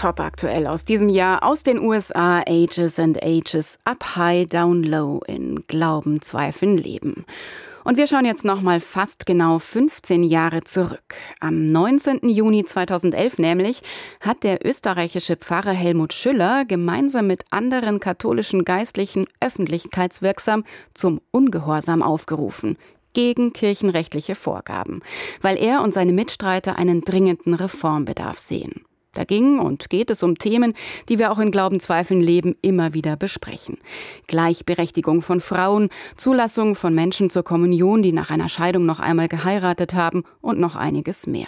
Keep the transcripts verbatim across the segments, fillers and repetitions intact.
top aktuell aus diesem Jahr aus den U S A, Ages and Ages, Up High, Down Low in Glauben, Zweifeln, Leben. Und wir schauen jetzt nochmal fast genau fünfzehn Jahre zurück. Am neunzehnten Juni zweitausendelf nämlich hat der österreichische Pfarrer Helmut Schüller gemeinsam mit anderen katholischen Geistlichen öffentlichkeitswirksam zum Ungehorsam aufgerufen, gegen kirchenrechtliche Vorgaben, weil er und seine Mitstreiter einen dringenden Reformbedarf sehen. Da ging und geht es um Themen, die wir auch in Glauben, Zweifeln, Leben immer wieder besprechen. Gleichberechtigung von Frauen, Zulassung von Menschen zur Kommunion, die nach einer Scheidung noch einmal geheiratet haben und noch einiges mehr.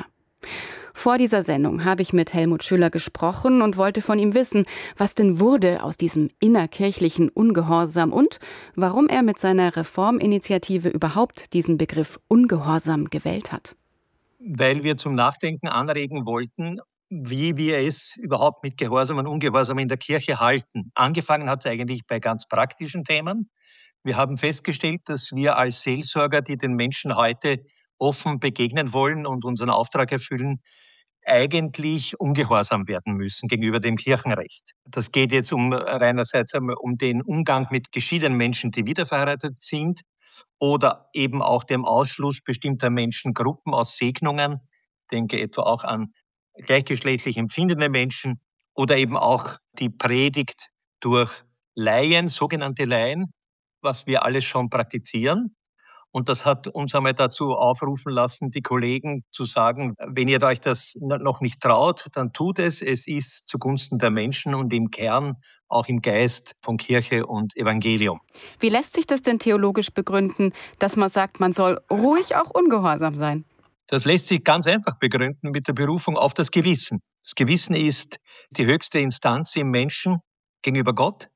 Vor dieser Sendung habe ich mit Helmut Schüller gesprochen und wollte von ihm wissen, was denn wurde aus diesem innerkirchlichen Ungehorsam und warum er mit seiner Reforminitiative überhaupt diesen Begriff Ungehorsam gewählt hat. Weil wir zum Nachdenken anregen wollten, wie wir es überhaupt mit Gehorsam und Ungehorsam in der Kirche halten. Angefangen hat es eigentlich bei ganz praktischen Themen. Wir haben festgestellt, dass wir als Seelsorger, die den Menschen heute offen begegnen wollen und unseren Auftrag erfüllen, eigentlich ungehorsam werden müssen gegenüber dem Kirchenrecht. Das geht jetzt um einerseits um den Umgang mit geschiedenen Menschen, die wiederverheiratet sind, oder eben auch dem Ausschluss bestimmter Menschengruppen aus Segnungen. Ich denke etwa auch an gleichgeschlechtlich empfindende Menschen oder eben auch die Predigt durch Laien, sogenannte Laien, was wir alles schon praktizieren. Und das hat uns einmal dazu aufrufen lassen, die Kollegen zu sagen, wenn ihr euch das noch nicht traut, dann tut es. Es ist zugunsten der Menschen und im Kern auch im Geist von Kirche und Evangelium. Wie lässt sich das denn theologisch begründen, dass man sagt, man soll ruhig auch ungehorsam sein? Das lässt sich ganz einfach begründen mit der Berufung auf das Gewissen. Das Gewissen ist die höchste Instanz im Menschen gegenüber Gott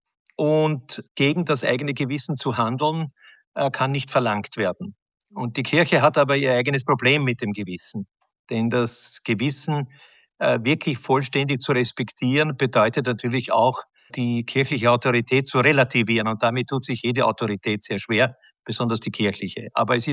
und gegen das eigene Gewissen zu handeln, kann nicht verlangt werden. Und die Kirche hat aber ihr eigenes Problem mit dem Gewissen. Denn das Gewissen wirklich vollständig zu respektieren, bedeutet natürlich auch, die kirchliche Autorität zu relativieren. Und damit tut sich jede Autorität sehr schwer, besonders die kirchliche. Aber es ist